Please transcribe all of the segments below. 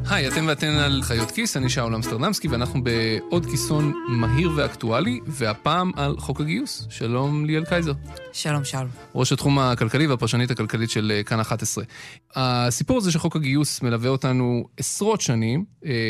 היי, אתם ואתן על חיות כיס, אני שאול אמסטרדמסקי, ואנחנו בעוד כיסון מהיר ואקטואלי, והפעם על חוק הגיוס. שלום ליאל קייזר. שלום, שאול. ראש התחום הכלכלי והפרשנית הכלכלית של כאן 11. הסיפור הזה שחוק הגיוס מלווה אותנו עשרות שנים,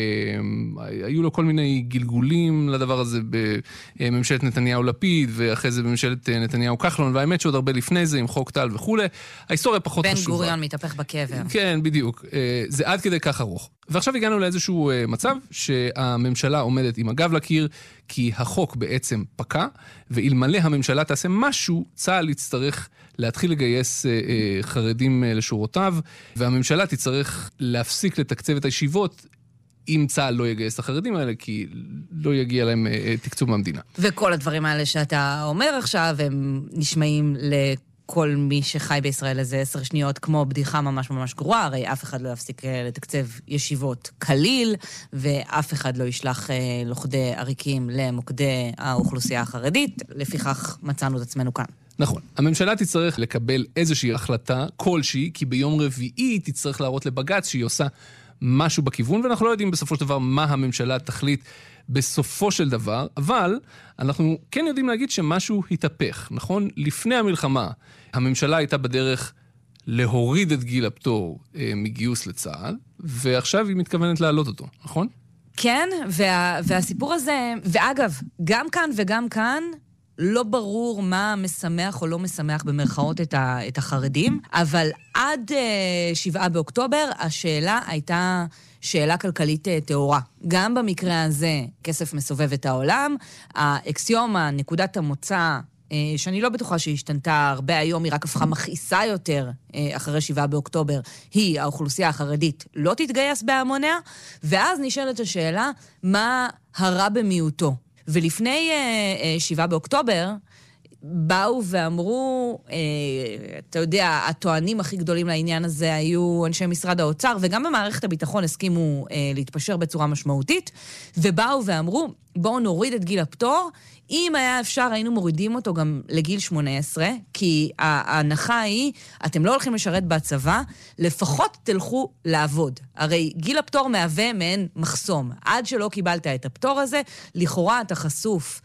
היו לו כל מיני גלגולים לדבר הזה בממשלת נתניהו-לפיד, ואחרי זה בממשלת נתניהו-כחלון, והאמת שעוד הרבה לפני זה עם חוק טל וכו'. ההיסטוריה פחות חשובה. בן גוריון מתהפך בקבר. כן, בדיוק. זה עד כדי כך ארוך. ועכשיו הגענו לאיזשהו מצב שהממשלה עומדת עם הגב לקיר, כי החוק בעצם פקע, ואלמלא הממשלה תעשה משהו, צה"ל יצטרך להתחיל לגייס חרדים לשורותיו, והממשלה תצטרך להפסיק לתקצב את הישיבות, אם צה"ל לא יגייס את החרדים האלה, כי לא יגיע להם תקצוב מהמדינה. וכל הדברים האלה שאתה אומר עכשיו, הם נשמעים כל מי שחי בישראל איזה 10 שניות, כמו בדיחה ממש ממש גרועה, הרי אף אחד לא יפסיק לתקצב ישיבות כליל, ואף אחד לא ישלח לוכדי עריקים למוקדי האוכלוסייה החרדית, לפיכך מצאנו את עצמנו כאן. נכון. הממשלה תצטרך לקבל איזושהי החלטה כלשהי, כי ביום רביעי תצטרך להראות לבג"ץ שהיא עושה משהו בכיוון, ואנחנו לא יודעים בסופו של דבר מה הממשלה תחליט בסופו של דבר, אבל אנחנו כן יודעים להגיד שמשהו התהפך, נכון? לפני המלחמה, הממשלה הייתה בדרך להוריד את גיל הפטור מגיוס לצה"ל, ועכשיו היא מתכוונת להעלות אותו, נכון? כן, והסיפור הזה, ואגב, גם כאן וגם כאן, לא ברור מה משמח או לא משמח במרכאות את החרדים, אבל עד 7 באוקטובר השאלה הייתה שאלה כלכלית תאורה. גם במקרה הזה כסף מסובב את העולם, האקסיומה, נקודת המוצא, שאני לא בטוחה שהשתנתה הרבה היום, היא רק הפכה מכעיסה יותר אחרי 7 באוקטובר, היא, האוכלוסייה החרדית, לא תתגייס בהמוניה, ואז נשאלת השאלה, מה הרע במיעוטו? ולפני 7 באוקטובר, באו ואמרו, אתה יודע, הטוענים הכי גדולים לעניין הזה היו אנשי משרד האוצר, וגם במערכת הביטחון הסכימו להתפשר בצורה משמעותית, ובאו ואמרו, בואו נוריד את גיל הפטור, אם היה אפשר, היינו מורידים אותו גם לגיל 18, כי ההנחה היא, אתם לא הולכים לשרת בצבא, לפחות תלכו לעבוד. הרי גיל הפטור מהווה מעין מחסום. עד שלא קיבלת את הפטור הזה, לכאורה אתה חשוף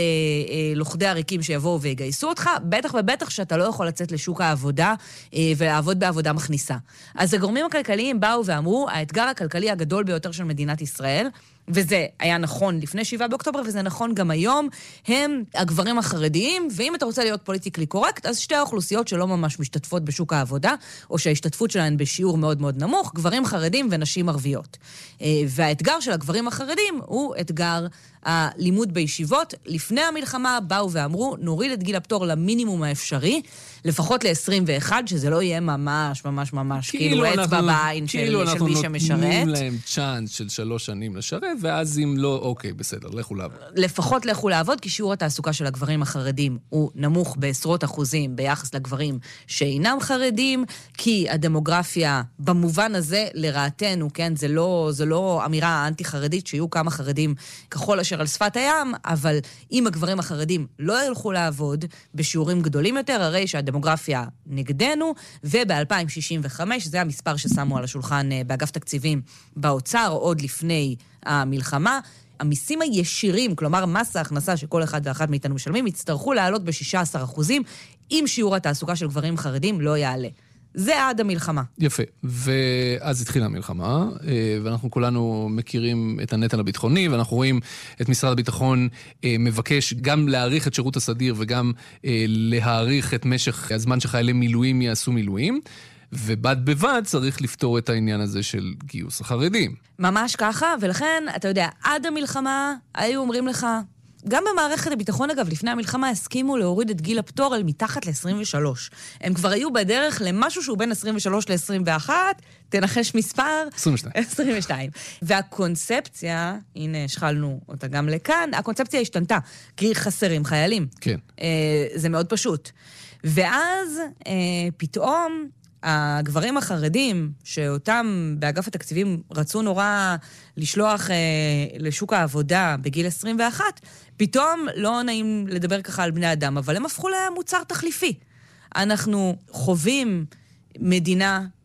ללוכדי עריקים שיבואו ויגייסו אותך, בטח ובטח שאתה לא יכול לצאת לשוק העבודה ולעבוד בעבודה מכניסה. אז הגורמים הכלכליים באו ואמרו, האתגר הכלכלי הגדול ביותר של מדינת ישראל, וזה היה נכון לפני 7 באוקטובר, וזה נכון גם היום, הם הגברים החרדיים, ואם אתה רוצה להיות פוליטיקלי קורקט, אז שתי האוכלוסיות שלא ממש משתתפות בשוק העבודה, או שההשתתפות שלהן בשיעור מאוד מאוד נמוך, גברים חרדים ונשים ערביות. והאתגר של הגברים החרדים הוא אתגר הלימוד בישיבות. לפני המלחמה באו ואמרו, נוריד את גיל הפטור למינימום האפשרי, לפחות ל-21, שזה לא יהיה ממש ממש ממש, כאילו אצבע בעין של מי שמשרת. כאילו אנחנו נותנים להם צ'אנס של 3 שנים לשרת, ואז אם לא, אוקיי, בסדר, לכו לעבוד. לפחות לכו לעבוד, כי שיעור התעסוקה של הגברים החרדים הוא נמוך בעשרות אחוזים ביחס לגברים שאינם חרדים, כי הדמוגרפיה במובן הזה לרעתנו, כן, זה לא אמירה אנטי-חרדית, שיהיו כמה חרדים כחול אשר על שפת הים, אבל אם הגברים החרדים לא ילכו לעבוד בשיעורים גדולים יותר, הרי שהדמוגרפיה נגדנו, וב-2065, זה המספר ששמו על השולחן באגף תקציבים באוצר, עוד לפני המלחמה, המיסים הישירים, כלומר מס ההכנסה שכל אחד ואחת מאיתנו משלמים, יצטרכו לעלות ב-16%, אם שיעור התעסוקה של גברים חרדים לא יעלה. זה עד המלחמה. יפה. ואז התחילה המלחמה, ואנחנו כולנו מכירים את הנטל הביטחוני, ואנחנו רואים את משרד הביטחון מבקש גם להאריך את שירות הסדיר, וגם להאריך את משך הזמן שחיילי מילואים יעשו מילואים, ובד בבד צריך לפתור את העניין הזה של גיוס החרדים. ממש ככה, ולכן, אתה יודע, עד המלחמה היו אומרים לך, גם במערכת הביטחון, אגב, לפני המלחמה הסכימו להוריד את גיל הפטור אל מתחת ל-23. הם כבר היו בדרך למשהו שהוא בין 23 ל-21, תנחש מספר? 22. והקונספציה, הנה, שחלנו אותה גם לכאן, הקונספציה השתנתה, כי חסרים חיילים. כן. זה מאוד פשוט. ואז פתאום הגברים החרדים, שאותם באגף התקציבים רצו נורא לשלוח לשוק העבודה בגיל 21, פתאום לא נעים לדבר ככה על בני אדם, אבל הם הפכו למוצר תחליפי. אנחנו חווים מדינה